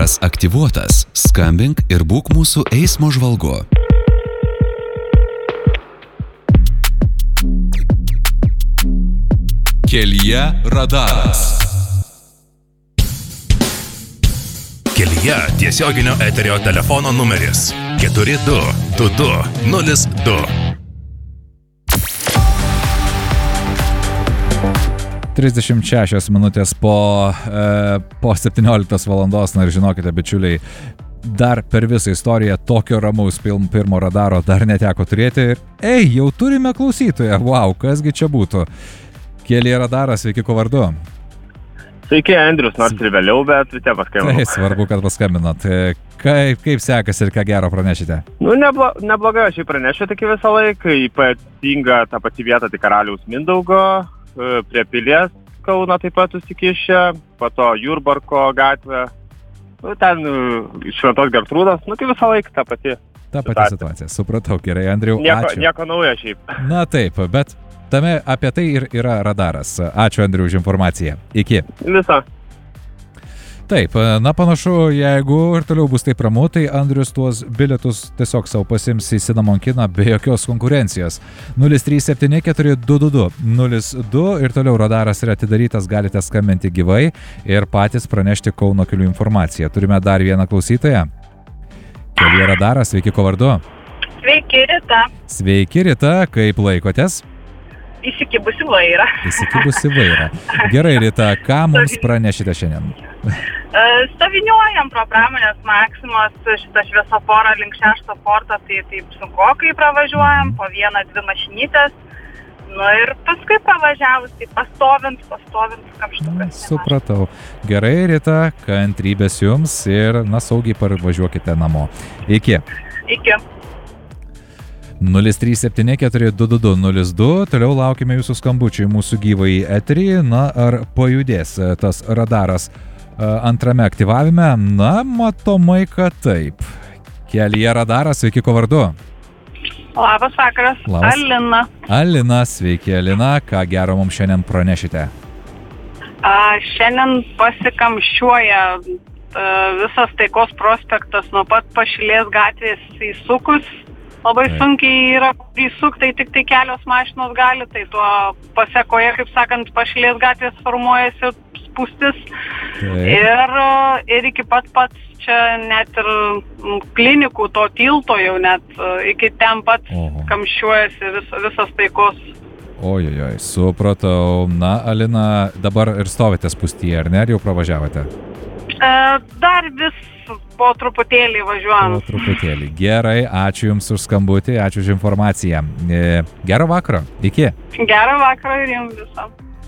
radaras aktyvuotas. Skambink ir būk mūsų eismo žvalgu. Kelyje radaras. Kelyje tiesioginio eterio telefono numeris 422202. 36 minutės po 17 valandos. Na ir žinokite, bičiuliai, dar per visą istoriją tokio ramaus pirmo radaro dar neteko turėti. Ir jau turime klausytoją. Wow, kasgi čia būtų? Kelyje radaras, sveiki, kuo vardu? Sveiki, Andrius, nors ir vėliau, bet vis tiek paskambinau. Tai svarbu, kad paskambinat. Kaip sekasi ir ką gero pranešite? Neblogai aš jį pranešiu tik visą laiką. Ypatinga ta pati vieta, tai Karaliaus Mindaugo, prie pilies Kauno taip pat susikišę, po to Jurbarko gatvė, ten Šventos Gertrūdos, tai visą laiką ta pati situacija. Supratau, gerai, Andriau, ačiū. Nieko naujo šiaip. Na taip, bet apie tai ir yra radaras. Ačiū, Andriau, už informaciją. Iki. Visa. Taip, na panašu, jeigu ir toliau bus taip ramu, tai Andrius tuos bilietus tiesiog savo pasims į Cinnamon kiną be jokios konkurencijos. 037422202 ir toliau radaras yra atidarytas, galite skambinti gyvai ir patys pranešti Kauno kelių informaciją. Turime dar vieną klausytoją. Kelyje radaras, sveiki, kuo vardu? Sveiki, Rita. Sveiki, Rita, kaip laikotės? Įsikibusi vairą. Įsikibusi vairą. Gerai, Rita, ką mums pranešite šiandien? Stoviniuojam pro Pramonės Maksimos šitą šviesoforą link 6 forto, tai taip sunkokai pravažiuojam, po 1-2 mašinytės. Ir paskui pravažiavus, tai pastovint kamštukas. Supratau. Gerai, Rita, kantrybės jums ir saugiai parvažiuokite namo. Iki. 037422202. Toliau laukime jūsų skambučių į mūsų gyvąjį eterį. Na, ar pajudės tas radaras antrame aktyvavime? Na, matomai, kad taip. Kelyje radaras, sveiki, kuo vardu? Labas vakaras. Labas. Alina. Alina, sveiki, Alina. Ką gero mums šiandien pranešite? Šiandien pasikamščiuoja visas Taikos prospektas nuo pat Pašilės gatvės įsukus. Labai sunkiai yra įsukti, tai tik tai kelios mašinos gali, tai tuo pasekoje, kaip sakant, Pašilės gatvės formuojasi spūstis. Ir iki pat čia net ir klinikų to tilto jau net iki ten pat kamščiuojasi visas Taikos. Ojojoj, supratau. Na, Alina, dabar ir stovite spūstyje, ar ne? Ar jau pravažiavote? Dar vis po truputėlį važiuojam. Po truputėlį. Gerai, ačiū Jums už skambutį, ačiū už informaciją. Gero vakaro. Iki. Gero vakaro ir Jums visam.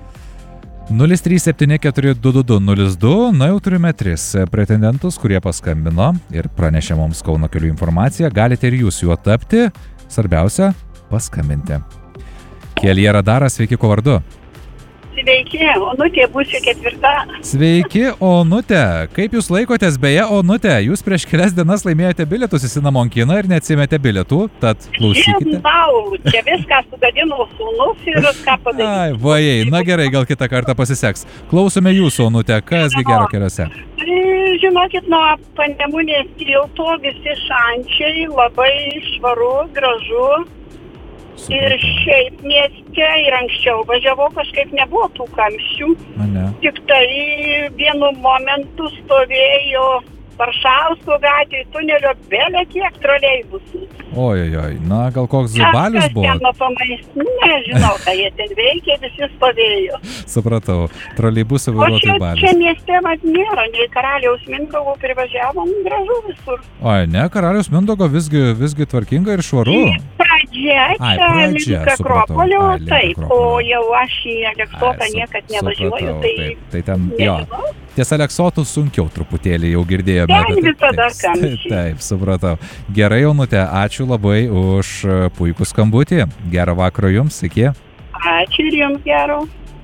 037422202. Na, jau turime 3 pretendentus, kurie paskambino ir pranešė mums Kauno kelių informaciją. Galite ir jūs juo tapti. Svarbiausia – paskambinti. Kelyje radaras, sveiki, kuo vardu? Sveiki, Onutė, būsiu 4. Sveiki, Onutė. Kaip jūs laikotės? Beje, Onutė, jūs prieš kelias dienas laimėjote bilietus į Cinnamon kiną ir neatsimėte bilietų, tad klausykite. Žinau, čia viską sugadino sūnus ir ką padaryti. Ai, vajai, na gerai, gal kitą kartą pasiseks. Klausome jūsų, Onutė, kasgi gero keliuose? Žinokit, nuo Panemunės tilto visi šančiai, labai švaru, gražu. Ir šiaip mieste ir anksčiau važiavau, kažkaip nebuvo tų kamščių. Tik tai vienu momentu stovėjo Varšausko gatvėje tunelio belė kiek troleibusų. Ojojoj, na gal koks balius buvo? Nežinau, ką jie ten veikė, visi stovėjo. Supratau, troleibusų vairuotojų balius. O čia mieste nėra, nei Karaliaus Mindaugo privažiavom, gražu visur. Oi, ne, Karaliaus Mindaugo visgi tvarkinga ir švaru. Pradžia, link Akropolio, taip, o jau aš į Aleksotą niekad nevažiuoju, tai ten, jo. Ties Aleksotų sunkiau truputėlį jau girdėjome. Ten visada kamščiai. Taip, supratau. Gerai, Onutė, ačiū labai už puikų skambutį. Gero vakaro Jums, iki. Ačiū ir Jums gero.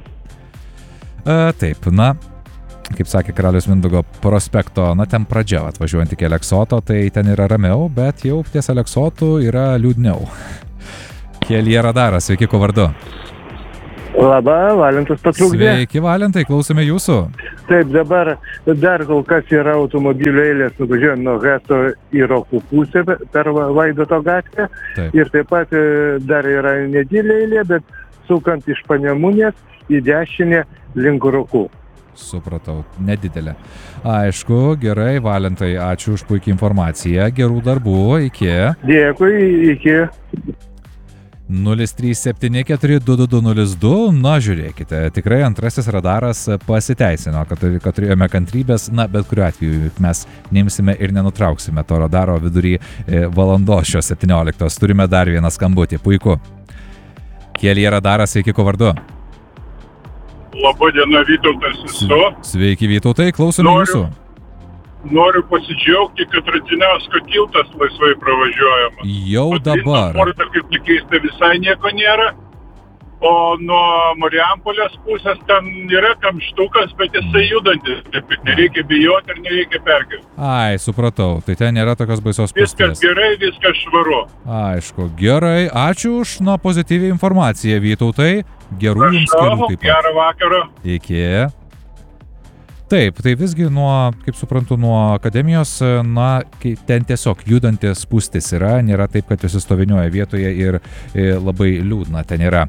Taip, na, kaip sakė Karaliaus Mindaugo prospekto, na, ten pradžia atvažiuojant iki Aleksoto, tai ten yra ramiau, bet jau ties Aleksotų yra liūdniau. Kelyje radaras, sveiki, kuo vardu? Labą, Valentas patrukdė. Sveiki, Valentai, klausome jūsų. Taip, dabar dar kol kas yra automobilių eilės, nuvažiuojant nuo Hesto į Rokų pusę per Vaidoto gatvę. Taip. Ir taip pat dar yra nedidelė eilė, bet sukant iš Panemunės į dešinę link Rokų. Supratau, nedidelė. Aišku, gerai, Valentai, ačiū už puikią informaciją, gerų darbų, iki. Dėkui, iki. 037422202, na žiūrėkite, tikrai antrasis radaras pasiteisino, kad turėjome kantrybės, na bet kuriuo atveju mes neimsime ir nenutrauksime to radaro vidury valandos šios 17. Turime dar vieną skambutį, puiku. Kelyje radaras, sveiki, ko vardu? Labadiena, Vytautas esu. Sveiki, Vytautai, klausome jūsų. Noriu pasidžiaugti, kad Radzinausko tiltas laisvai pravažiuojamas. Jau dabar. Portą, kaip keista, visai nieko nėra. O nuo Marijampolės pusės ten yra kamštukas, bet jisai judantis. Taip, nereikia bijoti ir nereikia perkelti. Ai, supratau. Tai ten nėra tokios baisios pusės. Viskas gerai, viskas švaru. Aišku, gerai. Ačiū už pozityvią informaciją, Vytautai. Gerų jums kelių taip pat. Gerą vakarą. Iki. Taip, tai visgi kaip suprantu, nuo akademijos, na, ten tiesiog judantis spūstis yra, nėra taip, kad jūs stoviniuoja vietoje ir labai liūdna ten yra.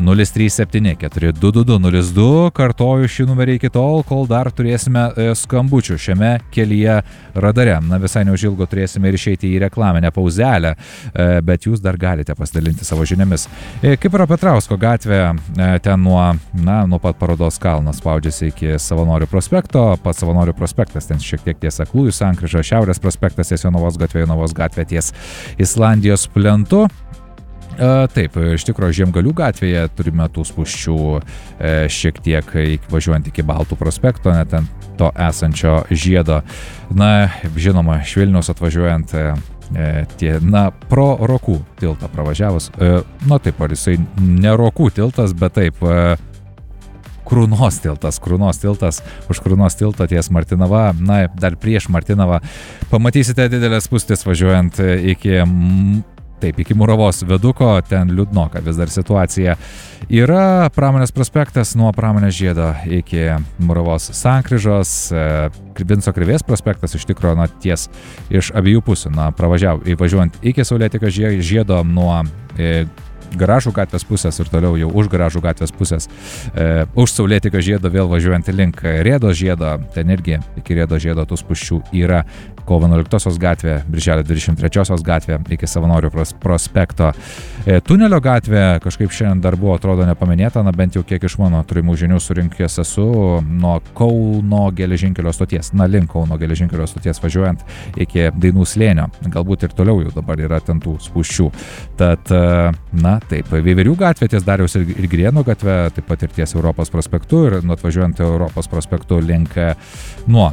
037422202, kartoju šį numerį iki tol, kol dar turėsime skambučių šiame kelyje radare. Na, visai neužilgo turėsime ir išeiti į reklaminę pauzelę, bet jūs dar galite pasidalinti savo žiniomis. Kaip yra Petrausko gatvė, ten nuo pat Parodos kalnas spaudžiasi iki Savanorių prospekto. Pats Savanorių prospektas, ten šiek tiek ties Aklųjų sankryža, Šiaurės prospektas ties Jonavos gatvė ties Islandijos plentu. Taip, iš tikrųjų Žiemgalių gatvėje turime tų spūsčių šiek tiek važiuojant iki Baltų prospekto, net ten to esančio žiedo. Na, žinoma, iš Vilniaus atvažiuojant pro Rokų tiltą pravažiavus. Na taip, ar jisai ne Rokų tiltas, bet taip, Krūnos tiltas, už Krūnos tilto ties Martinava, na, dar prieš Martinavą pamatysite didelės spūstis važiuojant iki Muravos viaduko, ten liūdnoka vis dar situacija. Yra Pramonės prospektas nuo Pramonės žiedo iki Muravos sankryžos, Vinco Krėvės prospektas iš tikrųjų ties iš abiejų pusių, važiuojant iki Saulėtekio žiedo nuo Garažų gatvės pusės ir toliau jau už Garažų gatvės pusės, už Saulėtekio žiedo vėl važiuojant link Rėdos žiedo, ten irgi iki Rėdos žiedo tų spūsčių yra. Kovo 11 gatvė, Birželio 23 gatvė iki Savanorių prospekto. Tunelio gatvė kažkaip šiandien dar buvo, atrodo, nepaminėta, na bent jau kiek iš mano turimų žinių surinkęs esu nuo Kauno geležinkelio stoties, link Kauno geležinkelio stoties važiuojant iki Dainų slėnio. Galbūt ir toliau jau dabar yra ten tų spūsčių. Tad, taip, Veiverių gatvė ties Dariaus ir Girėno gatvė, taip pat ir ties Europos prospektu ir atvažiuojant Europos prospektu link nuo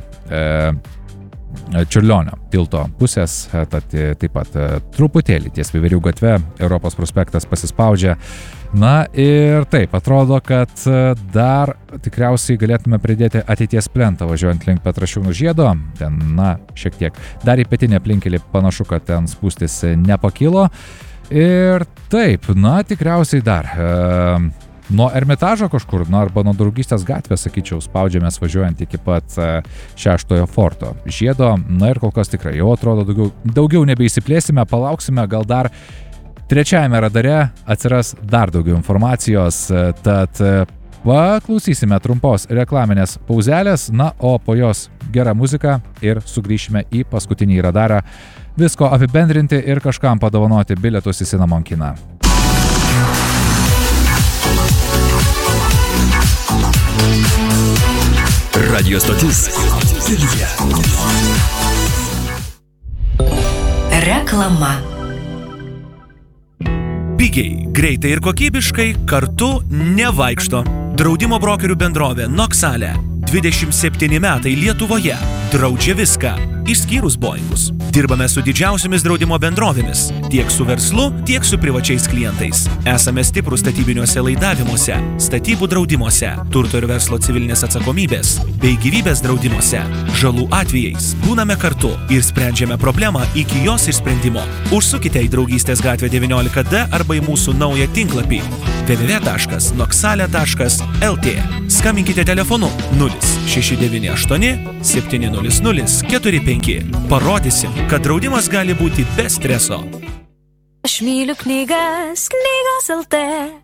Čiurlionio tilto pusės, tad taip pat truputėlį ties Veiverių gatve Europos prospektas pasispaudžia. Na ir taip, atrodo, kad dar tikriausiai galėtume pridėti ateities plentą važiuojant link Petrašiūnų žiedo, ten, šiek tiek dar į pietinę aplinkelį panašu, kad ten spūstis nepakilo. Ir taip, tikriausiai dar nuo Ermitažo kažkur, arba nuo Draugystės gatvės, sakyčiau, spaudžiamės važiuojant iki pat 6 forto žiedo. Na ir kol kas tikrai jau atrodo daugiau nebeįsiplėsime, palauksime, gal dar trečiajame radare atsiras dar daugiau informacijos, tad paklausysime trumpos reklaminės pauzelės, o po jos gera muzika ir sugrįšime į paskutinį radarą, visko apibendrinti ir kažkam padovanoti bilietus į Cinnamon kiną. Radio stotis. Reklama. Pigiai, greitai ir kokybiškai kartu nevaikšto. Draudimo brokerių bendrovė Noxale. 27 metai Lietuvoje. Draudžia viską, išskyrus Boeingus. Dirbame su didžiausiamis draudimo bendrovėmis, tiek su verslu, tiek su privačiais klientais. Esame stiprūs statybiniuose laidavimuose, statybų draudimuose, turto ir verslo civilinės atsakomybės, bei gyvybės draudimuose. Žalų atvejais būname kartu ir sprendžiame problemą iki jos išsprendimo. Užsukite į Draugystės gatvę 19D arba į mūsų naują tinklapį www.noxale.lt. Skambinkite telefonu 0698 700 45. Parodysim, kad draudimas gali būti be streso. Aš myliu knygas, knygos LT.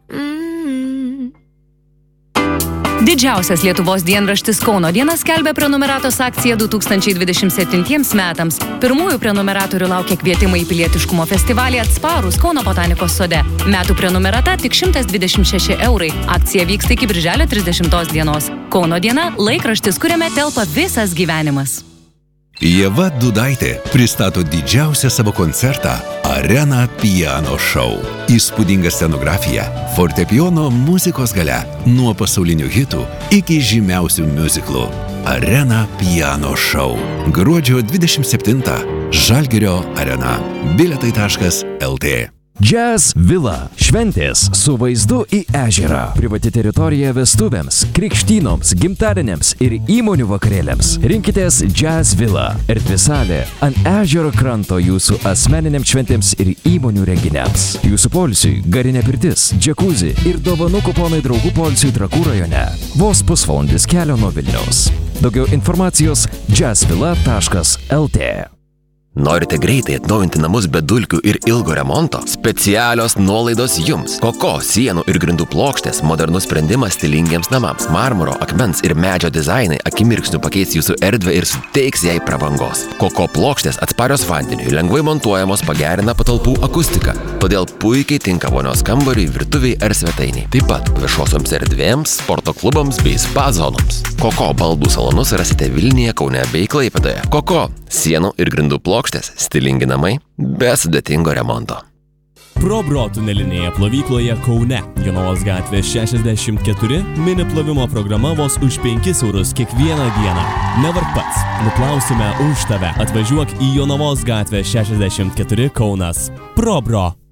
Didžiausias Lietuvos dienraštis Kauno diena skelbia prenumeratos akciją 2027 metams. Pirmųjų prenumeratorių laukia kvietimai į pilietiškumo festivalį Atsparūs Kauno botanikos sode. Metų prenumerata tik 126 €. Akcija vyksta iki birželio 30 dienos. Kauno diena – laikraštis, kuriame telpa visas gyvenimas. Ieva Dudaitė pristato didžiausią savo koncertą Arena Piano Show. Įspūdinga scenografija, fortepijono muzikos galia, nuo pasaulinių hitų iki žymiausių miuziklų. Arena Piano Show. Gruodžio 27. Žalgirio arena. Bilietai.lt. Jazz Villa. Šventės su vaizdu į ežerą. Privati teritorija vestuvėms, krikštynoms, gimtadieniams ir įmonių vakarėliams. Rinkitės Jazz Villa. Erdvi salė ant ežero kranto jūsų asmeniniams šventėms ir įmonių renginiams. Jūsų poilsiui garinė pirtis, džekuzi ir dovanų kuponai draugų poilsiui Trakų rajone. Vos pusvalandis kelio nuo Vilniaus. Daugiau informacijos jazzvilla.lt. Norite greitai atnaujinti namus be dulkių ir ilgo remonto? Specialios nuolaidos jums. Koko sienų ir grindų plokštės modernus sprendimas stilingiems namams. Marmuro, akmens ir medžio dizainai akimirksniu pakeis jūsų erdvę ir suteiks jai prabangos. Koko plokštės atsparios vandeniui, lengvai montuojamos, pagerina patalpų akustiką. Todėl puikiai tinka vonios kambariui, virtuviai ar svetainiai. Taip pat viešosioms erdvėms, sporto klubams bei spa zonoms. Koko baldų salonus rasite Vilniuje, Kaune bei Klaipėdoje. Koko sienų ir grindų plokštės, stilingi namai be sudėtingo remonto. ProBro tunelinėje plovykloje Kaune, Jonavos gatvė 64, mini plovimo programa vos už 5 € kiekvieną dieną. Nevark pats, nuplausime už tave. Atvažiuok į Jonavos gatvę 64 Kaunas. ProBro.